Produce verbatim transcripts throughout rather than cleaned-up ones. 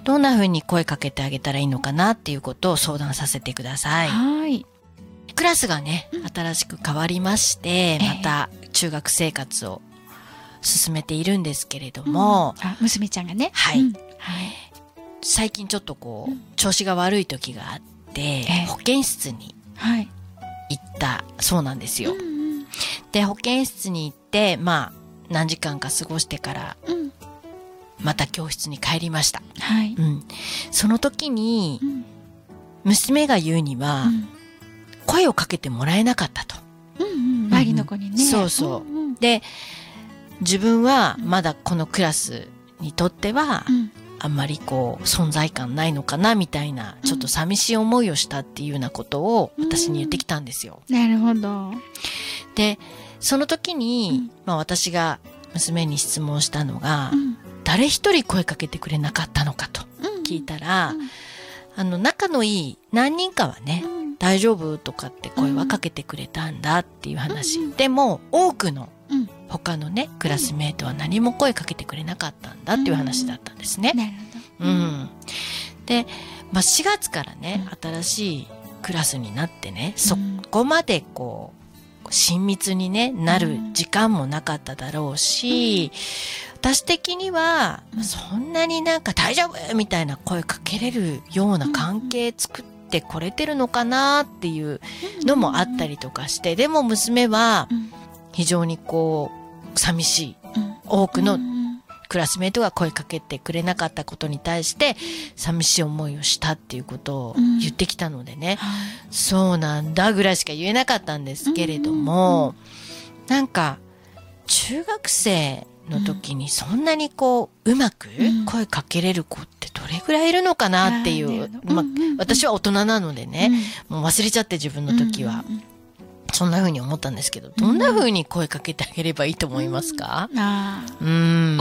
どんな風に声かけてあげたらいいのかなっていうことを相談させてください。 はい。 クラスがね、新しく変わりまして、 ええまた中学生活を進めているんですけれども、 うん、あ、娘ちゃんがね。 はい、 うん、はい。 最近ちょっとこう、 うん、 調子が悪い時があって、 ええ保健室にはい。 行ったそうなんですよ。 うんうんで、保健室に行って、まあ、何時間か過ごしてから、 うんまた教室に帰りました。 はい。 うん。その時にう、ん娘が言うには、 うん声をかけてもらえなかったと。 うんうん、周りの子にね。 そうそう。 うんうんで、自分はまだこのクラスにとっては、 うんあんまりこう、存在感ないのかな、みたいな、ちょっと寂しい思いをしたっていうようなことを私に言ってきたんですよ。 なるほど。 で、その時に、 うんまあ私が娘に質問したのが、 うん誰一人声かけてくれなかったのかとうん聞いたら、 うんあの、仲のいい何人かはね、 うん大丈夫とかって声はかけてくれたんだっていう話。 うんでも、多くのうん他のね、クラスメートは何も声かけてくれなかったんだっていう話だったんですね。 なるほど。 うん。で、まあ、しがつからね、新しいクラスになってね、そこまでこう、親密にね、なる時間もなかっただろうし、私的には、そんなになんか大丈夫みたいな声かけれるような関係作ってこれてるのかなっていうのもあったりとかして、でも娘は非常にこう、寂しい。多くのクラスメートが声かけてくれなかったことに対して寂しい思いをしたっていうことを言ってきたのでね、うん、そうなんだぐらいしか言えなかったんですけれども、うん、なんか中学生の時にそんなにこううまく声かけれる子ってどれぐらいいるのかなっていう、うん、まあ、私は大人なのでね、もう忘れちゃって自分の時は。そんな風に思ったんですけど、どんな風に声かけてあげればいいと思いますか？ うん、あうん、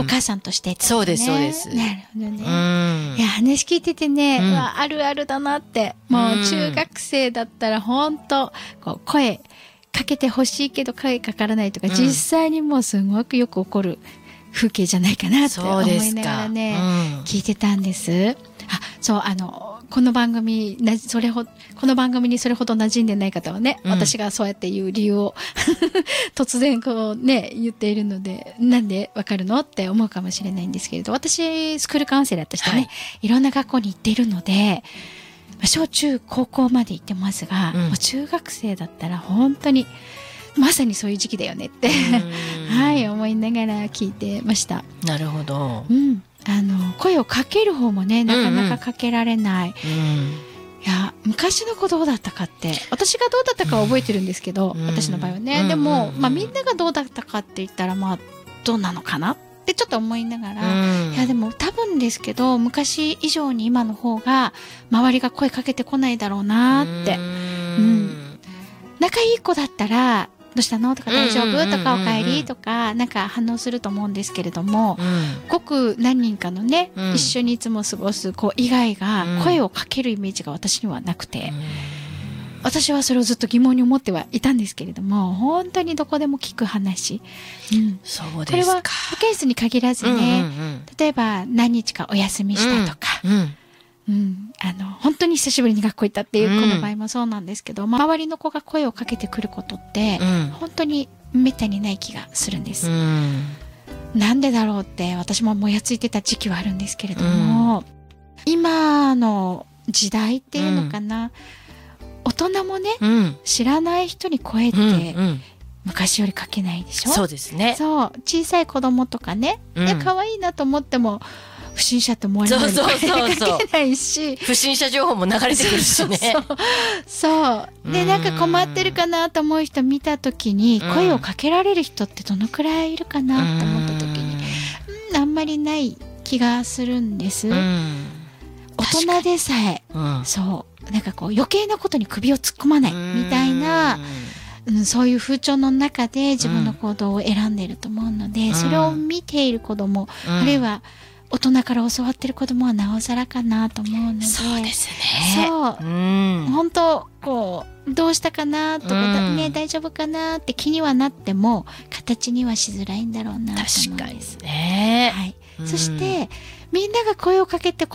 お母さんとして、ね、 そうです、そうです。 なるほどね。 うん、 いや、話聞いててね、 うん、 あるあるだなって。もう中学生だったら本当こう声かけてほしいけど声かからないとか、うん、実際にもうすごくよく起こる風景じゃないかなって思いながらね、うん、聞いてたんです。あ、そう、あの、この番組なそれほこの番組にそれほど馴染んでない方はね、うん、私がそうやって言う理由を突然こうね言っているので、なんでわかるのって思うかもしれないんですけれど、私スクールカウンセラーとしてね、はい、いろんな学校に行っているので、小中高校まで行ってますが、うん、もう中学生だったら本当にまさにそういう時期だよねってはい思いながら聞いてました。 なるほど。 うん。あの声をかける方もね、なかなかかけられない、うんうん、いや昔の子どうだったかって、私がどうだったかは覚えてるんですけど、うん、私の場合はね、うん、でも、まあ、みんながどうだったかって言ったら、まあどうなのかなってちょっと思いながら、うん、いやでも多分ですけど昔以上に今の方が周りが声かけてこないだろうなって、うんうん、仲いい子だったらどうしたのとか大丈夫とかお帰りとかなんか反応すると思うんですけれども、うん、ごく何人かのね、うん、一緒にいつも過ごす子以外が声をかけるイメージが私にはなくて、うん、私はそれをずっと疑問に思ってはいたんですけれども、本当にどこでも聞く話、うん、 そうですか。 これは保健室に限らずね、うんうんうん、例えば何日かお休みしたとか、うんうんうん、あの本当に久しぶりに学校行ったっていう子の場合もそうなんですけど、うん、周りの子が声をかけてくることって、うん、本当にめったにない気がするんです、うん、なんでだろうって私ももやついてた時期はあるんですけれども、うん、今の時代っていうのかな、うん、大人もね、うん、知らない人に声って、うんうん昔よりかけないでしょ。 そうですね。 そう小さい子供とかね、うん、いや可愛いなと思っても不審者って思われるのに声かけないし、 不審者情報も流れてくるしね。 そうそうそうでなんか困ってるかなと思う人見た時に声をかけられる人ってどのくらいいるかなと思った時に、うん、あんまりない気がするんです。大人でさえ、うん、そうなんかこう余計なことに首を突っ込まないみたいな、うん、そういう風潮の中で自分の行動を選んでいると思うので、うん、それを見ている子供、うん、あるいは大人から教わっている子供はなおさらかなと思うので、 そうですね。 そう、うん、本当こうどうしたかなとか、うん、ね大丈夫かなって気にはなっても形にはしづらいんだろうなと思うんです。 確かにですね。 はい。うん、そしてみんなが声をかけてこ